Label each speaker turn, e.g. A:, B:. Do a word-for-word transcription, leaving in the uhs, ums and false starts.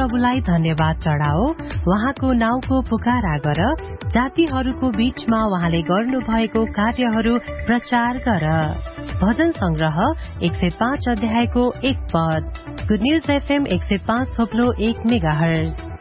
A: प्रभुलाई धन्यवाद चढाओ, उहाँको नाउँको पुकारा गर, जातिहरूको बीचमा उहाँले गर्नु भएको कार्यहरू प्रचार गर। भजन संग्रह एक सय पाँच अध्यायको एक पद। गुड न्यूज एफएम एक सय पाँच थोप्लो एक मेगा हर्ज।